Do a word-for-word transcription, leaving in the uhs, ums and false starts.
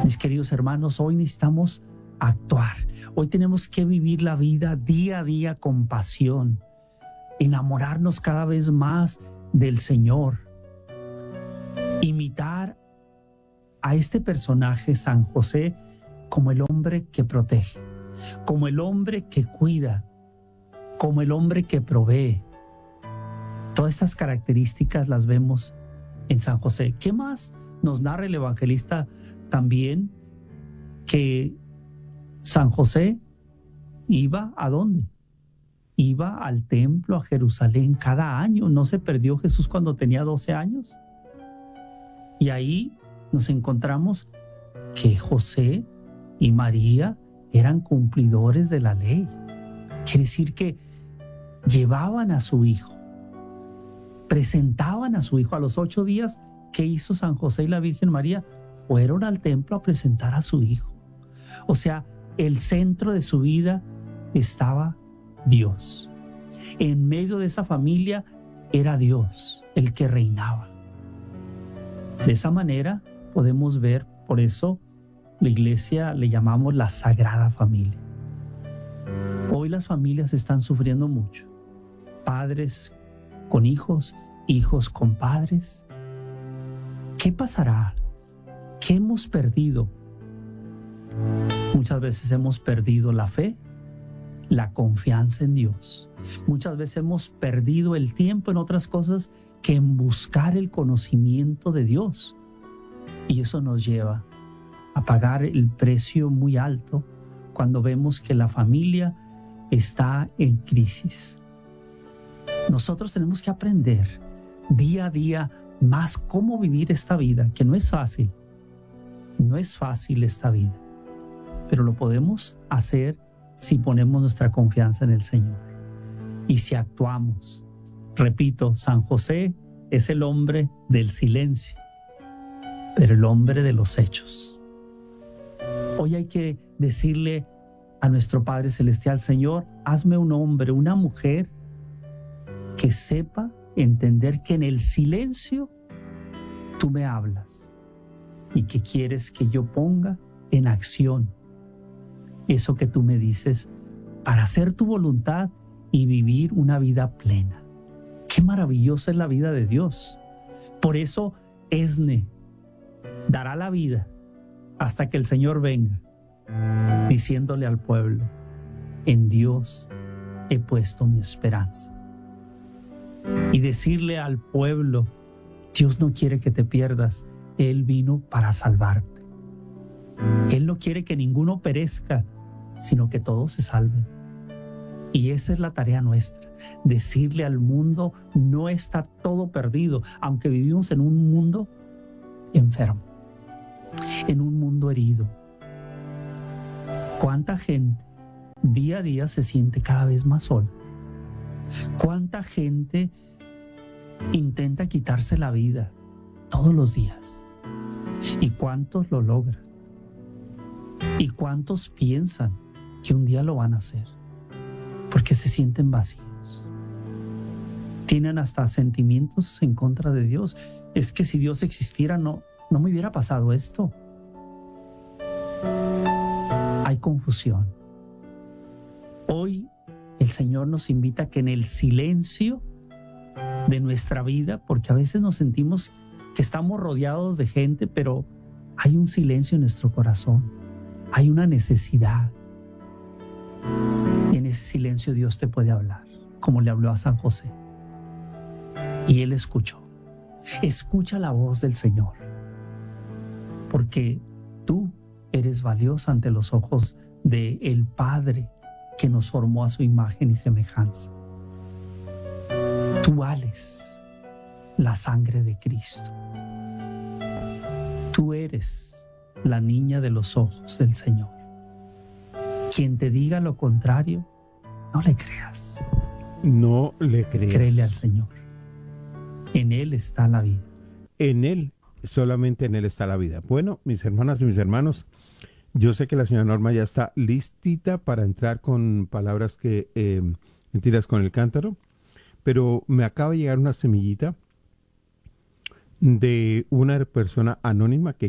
Mis queridos hermanos, hoy necesitamos actuar. Hoy tenemos que vivir la vida día a día con pasión, enamorarnos cada vez más del Señor, imitar a este personaje, San José, como el hombre que protege, como el hombre que cuida, como el hombre que provee. Todas estas características las vemos en San José. ¿Qué más nos narra el evangelista también? Que San José iba ¿a dónde? Iba al templo, a Jerusalén, cada año. ¿No se perdió Jesús cuando tenía doce años? Y ahí nos encontramos que José y María eran cumplidores de la ley. Quiere decir que llevaban a su hijo, presentaban a su hijo. A los ocho días, ¿qué hizo San José y la Virgen María? Fueron al templo a presentar a su hijo. O sea, el centro de su vida estaba Dios. En medio de esa familia era Dios el que reinaba. De esa manera podemos ver, por eso la iglesia le llamamos la Sagrada Familia. Hoy las familias están sufriendo mucho. Padres con hijos, hijos con padres. ¿Qué pasará? ¿Qué hemos perdido? Muchas veces hemos perdido la fe, la confianza en Dios. Muchas veces hemos perdido el tiempo en otras cosas que en buscar el conocimiento de Dios. Y eso nos lleva a pagar el precio muy alto cuando vemos que la familia está en crisis. Nosotros tenemos que aprender día a día más cómo vivir esta vida, que no es fácil. No es fácil esta vida, pero lo podemos hacer si ponemos nuestra confianza en el Señor y si actuamos. Repito, San José es el hombre del silencio, pero el hombre de los hechos. Hoy hay que decirle a nuestro Padre Celestial: Señor, hazme un hombre, una mujer que sepa entender que en el silencio tú me hablas y que quieres que yo ponga en acción eso que tú me dices para hacer tu voluntad y vivir una vida plena. Qué maravillosa es la vida de Dios. Por eso Esne dará la vida hasta que el Señor venga, diciéndole al pueblo: en Dios he puesto mi esperanza. Y decirle al pueblo: Dios no quiere que te pierdas, Él vino para salvarte. Él no quiere que ninguno perezca, sino que todos se salven. Y esa es la tarea nuestra, decirle al mundo: no está todo perdido, aunque vivimos en un mundo enfermo, en un mundo herido. ¿Cuánta gente día a día se siente cada vez más sola? ¿Cuánta gente intenta quitarse la vida todos los días? ¿Y cuántos lo logran? ¿Y cuántos piensan que un día lo van a hacer? Porque se sienten vacíos. Tienen hasta sentimientos en contra de Dios. Es que si Dios existiera, no, no me hubiera pasado esto. Hay confusión. Hoy el Señor nos invita a que en el silencio de nuestra vida, porque a veces nos sentimos que estamos rodeados de gente, pero hay un silencio en nuestro corazón. Hay una necesidad. En ese silencio Dios te puede hablar, como le habló a San José. Y él escuchó. Escucha la voz del Señor, porque tú eres valiosa ante los ojos del Padre que nos formó a su imagen y semejanza. Tú vales la sangre de Cristo. Tú eres la niña de los ojos del Señor. Quien te diga lo contrario, no le creas. No le creas. Créele al Señor. En Él está la vida. En Él, solamente en Él está la vida. Bueno, mis hermanas y mis hermanos, yo sé que la señora Norma ya está listita para entrar con palabras que, eh, mentiras con el cántaro, pero me acaba de llegar una semillita de una persona anónima que